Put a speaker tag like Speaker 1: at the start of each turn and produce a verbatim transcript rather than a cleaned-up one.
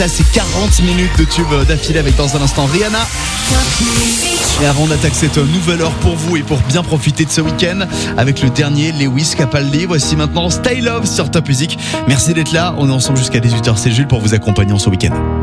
Speaker 1: Là, c'est quarante minutes de tube d'affilée avec dans un instant Rihanna. Et avant, on attaque cette nouvelle heure pour vous et pour bien profiter de ce week-end avec le dernier Lewis Capaldi. Voici maintenant Stay Love sur Top Music. Merci d'être là. On est ensemble jusqu'à dix-huit heures. C'est Jules pour vous accompagner en ce week-end.